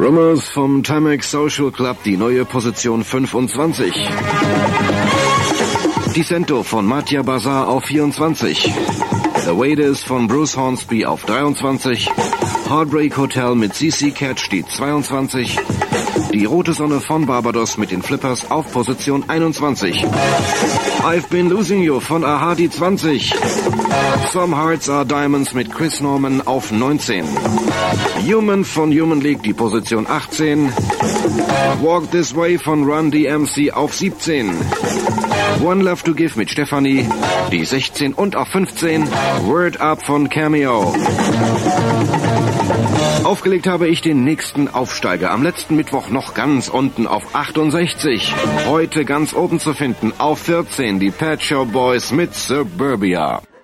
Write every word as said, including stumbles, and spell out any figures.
Rumors vom Timex Social Club, die neue Position fünfundzwanzig. Dissento von Mattia Bazar auf vierundzwanzig. The Waiters von Bruce Hornsby auf dreiundzwanzig. Heartbreak Hotel mit C C Cat steht zweiundzwanzig. Die Rote Sonne von Barbados mit den Flippers auf Position einundzwanzig. I've Been Losing You von a-ha die zwanzig. Some Hearts Are Diamonds mit Chris Norman auf neunzehn. Human von Human League die Position achtzehn. Walk This Way von Run D M C auf siebzehn. One Love to Give mit Stefanie die sechzehn und auf fünfzehn. Word Up von Cameo. Aufgelegt habe ich den nächsten Aufsteiger. Am letzten Mittwoch noch ganz unten auf achtundsechzig. Heute ganz oben zu finden auf vierzehn. Die Pet Shop Boys mit Suburbia.